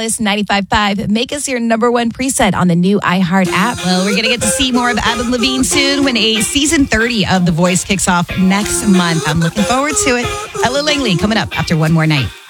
Alice 95.5. Make us your number one preset on the new iHeart app. Well, we're going to get to see more of Adam Levine soon when a season 30 of The Voice kicks off next month. I'm looking forward to it. Ella Langley coming up after One More Night.